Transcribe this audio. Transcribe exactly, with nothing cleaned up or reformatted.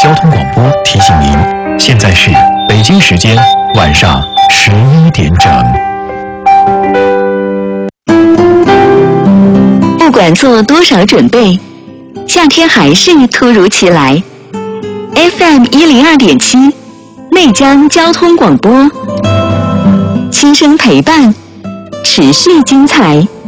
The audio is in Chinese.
交通广播提醒您，现在是北京时间晚上十一点整。 不管做多少准备，夏天还是突如其来。F M 一零二点七，内江交通广播，轻声陪伴，持续精彩。